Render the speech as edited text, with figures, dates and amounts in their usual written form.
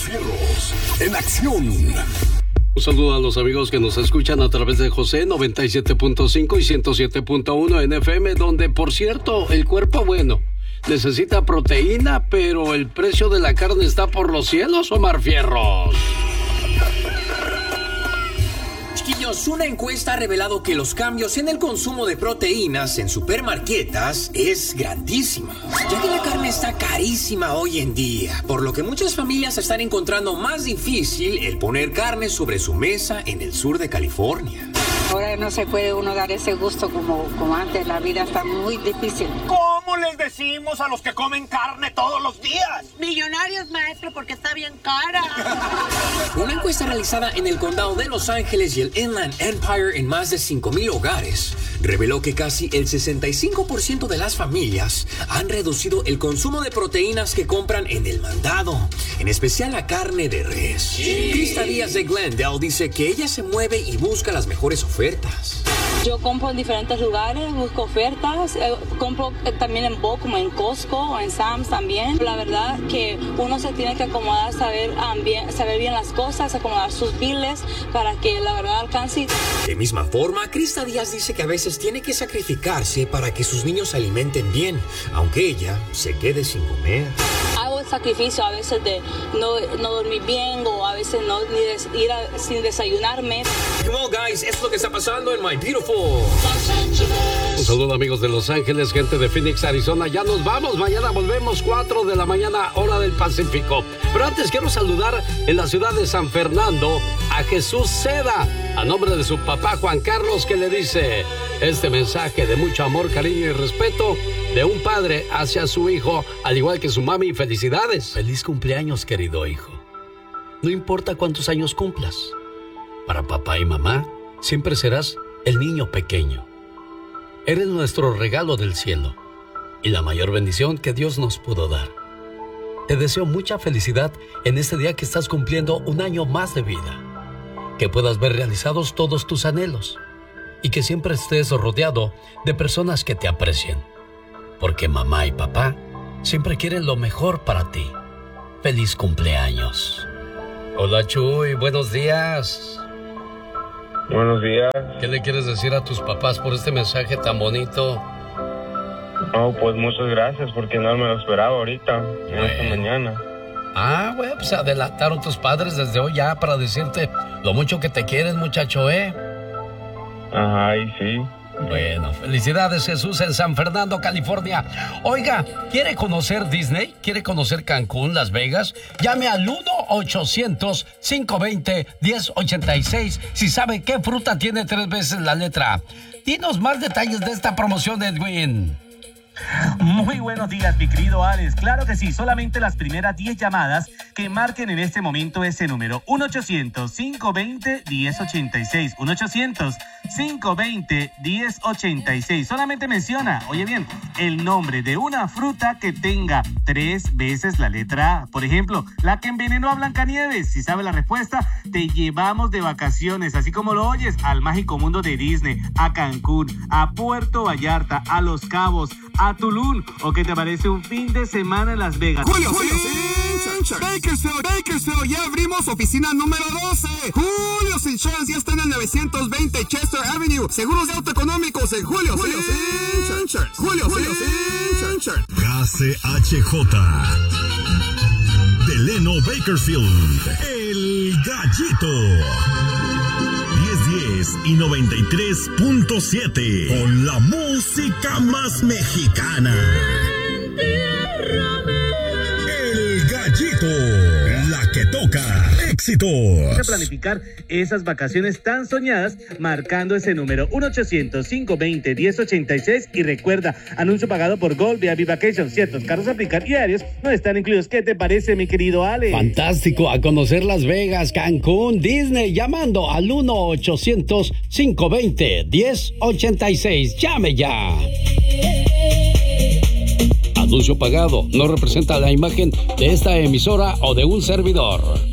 Fierros en acción. Un saludo a los amigos que nos escuchan a través de José 97.5 y 107.1 en FM, donde, por cierto, el cuerpo, bueno, necesita proteína, pero el precio de la carne está por los cielos, Omar Fierros. Chiquillos, una encuesta ha revelado que los cambios en el consumo de proteínas en supermarquetas es grandísima, ya que la carne está carísima hoy en día, por lo que muchas familias están encontrando más difícil el poner carne sobre su mesa en el sur de California. Ahora no se puede uno dar ese gusto como antes, la vida está muy difícil. ¿Cómo les decimos a los que comen carne todos los días? Millonarios, maestro, porque está bien cara. Una encuesta realizada en el condado de Los Ángeles y el Inland Empire en más de 5,000 hogares reveló que casi el 65% de las familias han reducido el consumo de proteínas que compran en el mandado, en especial la carne de res. Krista Díaz de Glendale dice que ella se mueve y busca las mejores ofertas. Yo compro en diferentes lugares, busco ofertas, compro también en Bo, como en Costco o en Sam's también. La verdad que uno se tiene que acomodar, saber bien las cosas, acomodar sus biles para que la verdad alcance. De misma forma, Krista Díaz dice que a veces tiene que sacrificarse para que sus niños se alimenten bien, aunque ella se quede sin comer. Hago el sacrificio a veces de no dormir bien o a veces no ir sin desayunarme. Come on, guys, es lo que está pasando en My Beautiful. Un saludo, amigos de Los Ángeles, gente de Phoenix, Arizona. Ya nos vamos, mañana volvemos 4 de la mañana, hora del Pacífico. Pero antes quiero saludar en la ciudad de San Fernando a Jesús Seda, a nombre de su papá Juan Carlos, que le dice este mensaje de mucho amor, cariño y respeto de un padre hacia su hijo, al igual que su mami. Felicidades. Feliz cumpleaños, querido hijo. No importa cuántos años cumplas, para papá y mamá siempre serás el niño pequeño. Eres nuestro regalo del cielo y la mayor bendición que Dios nos pudo dar. Te deseo mucha felicidad en este día que estás cumpliendo un año más de vida. Que puedas ver realizados todos tus anhelos y que siempre estés rodeado de personas que te aprecien. Porque mamá y papá siempre quieren lo mejor para ti. ¡Feliz cumpleaños! Hola, Chuy, buenos días. Buenos días. ¿Qué le quieres decir a tus papás por este mensaje tan bonito? Oh, pues muchas gracias porque no me lo esperaba ahorita, esta mañana. Ah, güey, pues se adelantaron tus padres desde hoy ya para decirte lo mucho que te quieren, muchacho, ¿eh? Ajá, y sí. Bueno, felicidades, Jesús, en San Fernando, California. Oiga, ¿quiere conocer Disney? ¿Quiere conocer Cancún, Las Vegas? Llame al 1-800-520-1086 si sabe qué fruta tiene 3 veces la letra. Dinos más detalles de esta promoción, Edwin. Muy buenos días, mi querido Alex. Claro que sí, solamente las primeras 10 llamadas que marquen en este momento ese número. 1-800-520-1086. 1-800-520-1086. Solamente menciona, oye bien, el nombre de una fruta que tenga 3 veces la letra A. Por ejemplo, la que envenenó a Blancanieves. Si sabe la respuesta, te llevamos de vacaciones, así como lo oyes, al mágico mundo de Disney, a Cancún, a Puerto Vallarta, a Los Cabos, a Tulum, o qué te parece un fin de semana en Las Vegas. Julio Bakersfield, ya abrimos oficina número 12. Julio's Insurance ya está en el 920 Chester Avenue. Seguros de auto económicos en Julio's Insurance. Julio's Insurance. KCHJ Delano Bakersfield, El Gallito. 1010 y 93.7 con la música más mexicana. El Gallito, la que toca éxitos. Para planificar esas vacaciones tan soñadas, marcando ese número 1-800-520-1086. Y recuerda, anuncio pagado por Gold VIP Vacations. Ciertos carros a aplicar y aéreos no están incluidos. ¿Qué te parece, mi querido Ale? Fantástico, a conocer Las Vegas, Cancún, Disney, llamando al 1-800-520-1086. Llame ya. Anuncio pagado no representa la imagen de esta emisora o de un servidor.